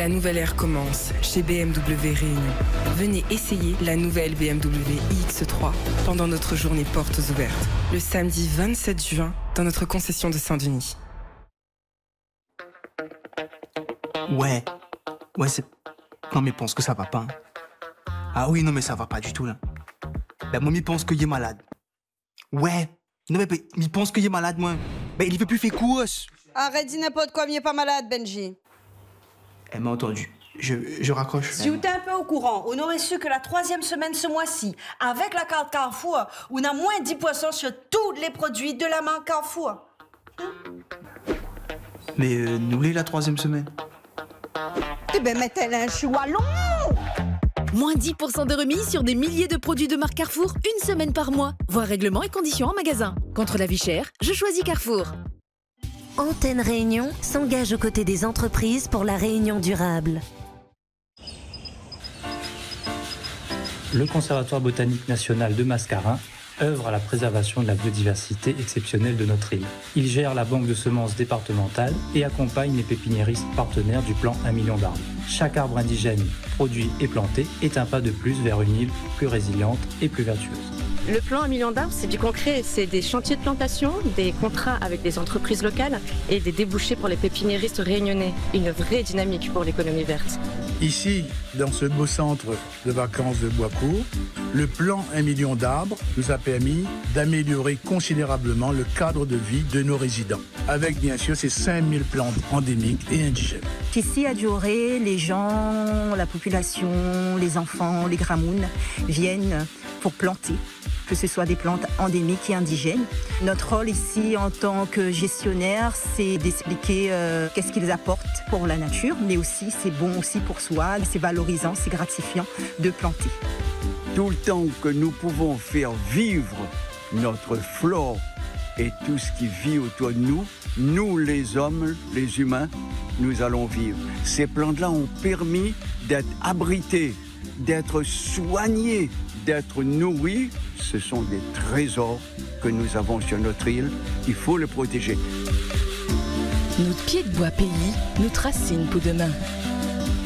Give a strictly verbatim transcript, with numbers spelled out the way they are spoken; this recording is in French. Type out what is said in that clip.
La nouvelle ère commence chez B M W Réunion. Venez essayer la nouvelle B M W i X trois pendant notre journée portes ouvertes, le samedi vingt-sept juin dans notre concession de Saint-Denis. Ouais, ouais, c'est... Non mais pense que ça va pas. Hein. Ah oui, non mais ça va pas du tout là. Ben moi, il pense qu'il est malade. Ouais, non mais il pense qu'il est malade, moi. Ben il veut plus faire course. Arrête, dis n'importe quoi, il n'est pas malade, Benji. Elle m'a entendu. Je, je raccroche. Si vous êtes un peu au courant, on aurait su que la troisième semaine ce mois-ci, avec la carte Carrefour, on a moins dix pour cent sur tous les produits de la marque Carrefour. Mais euh, nous l'est la troisième semaine. Eh ben, mettez-le un choualon. Moins dix pour cent de remise sur des milliers de produits de marque Carrefour, une semaine par mois. Voir règlements et conditions en magasin. Contre la vie chère, je choisis Carrefour. Antenne Réunion s'engage aux côtés des entreprises pour la Réunion durable. Le Conservatoire botanique national de Mascarin œuvre à la préservation de la biodiversité exceptionnelle de notre île. Il gère la banque de semences départementale et accompagne les pépiniéristes partenaires du plan un million d'arbres. Chaque arbre indigène produit et planté est un pas de plus vers une île plus résiliente et plus vertueuse. Le plan un million d'arbres, c'est du concret, c'est des chantiers de plantation, des contrats avec des entreprises locales et des débouchés pour les pépiniéristes réunionnais. Une vraie dynamique pour l'économie verte. Ici, dans ce beau centre de vacances de Boiscourt, le plan un million d'arbres nous a permis d'améliorer considérablement le cadre de vie de nos résidents, avec bien sûr ces cinq mille plantes endémiques et indigènes. Ici à Dioré, les gens, la population, les enfants, les gramounes viennent pour planter, que ce soit des plantes endémiques et indigènes. Notre rôle ici en tant que gestionnaire, c'est d'expliquer euh, qu'est-ce qu'ils apportent pour la nature, mais aussi c'est bon aussi pour soi, c'est valorisant, c'est gratifiant de planter. Tout le temps que nous pouvons faire vivre notre flore et tout ce qui vit autour de nous, nous les hommes, les humains, nous allons vivre. Ces plantes-là ont permis d'être abrités, d'être soignés, d'être nourris. Ce sont des trésors que nous avons sur notre île. Il faut les protéger. Notre pied de bois pays, notre racine pour demain.